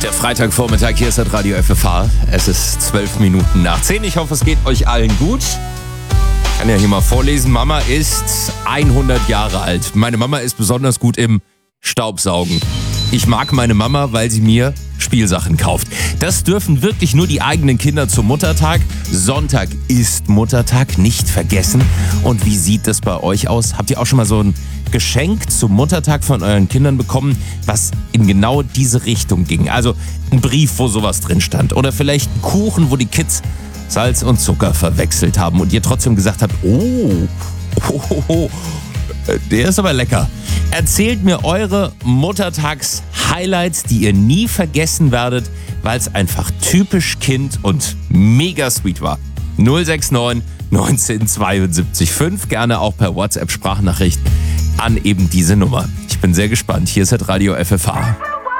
Der Freitagvormittag, hier ist das Radio FFH. Es ist 12 Minuten nach 10. Ich hoffe, es geht euch allen gut. Ich kann ja hier mal vorlesen. Mama ist 100 Jahre alt. Meine Mama ist besonders gut im Staubsaugen. Ich mag meine Mama, weil sie mir Spielsachen kauft. Das dürfen wirklich nur die eigenen Kinder zum Muttertag. Sonntag ist Muttertag, nicht vergessen. Und wie sieht das bei euch aus? Habt ihr auch schon mal so ein Geschenk zum Muttertag von euren Kindern bekommen, was in genau diese Richtung ging? Also ein Brief, wo sowas drin stand. Oder vielleicht ein Kuchen, wo die Kids Salz und Zucker verwechselt haben und ihr trotzdem gesagt habt, der ist aber lecker. Erzählt mir eure Muttertags-Highlights, die ihr nie vergessen werdet, weil es einfach typisch Kind und mega sweet war. 069 19 72 5, gerne auch per WhatsApp-Sprachnachricht an eben diese Nummer. Ich bin sehr gespannt. Hier ist das Radio FFH.